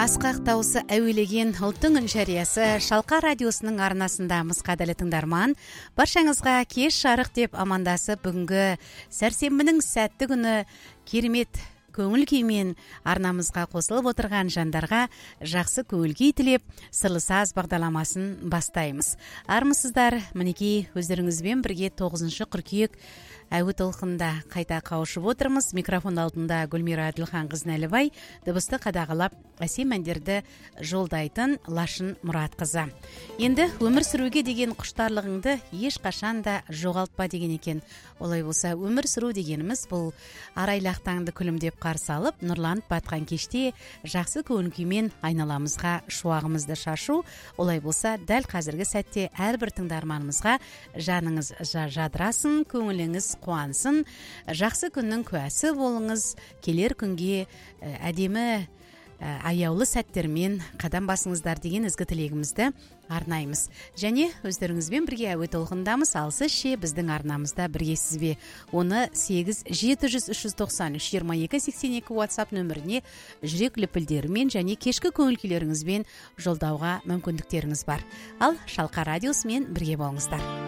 Асқақ дауысы әуелеген ұлттың үн жариясы Шалқа радиосының арнасындамыз, қадірлі тыңдарман. Баршаңызға кеш жарық деп амандасып, бүгінгі сәрсенбінің сәтті күні керемет көңіл күймен арнамызға қосылып отырған жандарға жақсы көңіл күй тілеп, сырлы саз бағдарламасын бастаймыз. Армысыздар, мінекей өздеріңізбен бірге 9 қыркүйек әуе толқында қайта қауышып отырмыз. Микрофон алдында Гүлмира Әділхан-қызы Нәлібай, дыбысты қадағалап әсем әндерді жолдайтын Лашын Мұратқызы. Енді өмір сүруге деген құштарлығыңды ешқашан да жоғалтпа деген екен. Олай болса, өмір сүру дегеніміз бұл арайлақтаңды күлімдеп қарсы алып, нұрланып батқан кеште жақсы көңіл күймен айналамызға шуағымызды шашу. Олай болса, дәл қазіргі сәтте әрбір тыңдарманымызға жаныңыз жадырасын, көңіліңіз қуансын, жақсы күннің куәсі болыңыз, келер күнге әдемі аяулы сәттермен қадам басыңыздар деген ізгі тілегімізді арнаймыз. Және өздеріңізбен бірге әуе толқындамыз. Ал сіз ше біздің арнамызда біргесіз бе? Оны 8-700-393-2282 WhatsApp нөміріне жүрек лүпілдерімен және кешкі көңіл күйлеріңізбен жолдауға мүмкіндіктеріңіз бар. Ал Шалқа радиосымен бірге болыңыздар.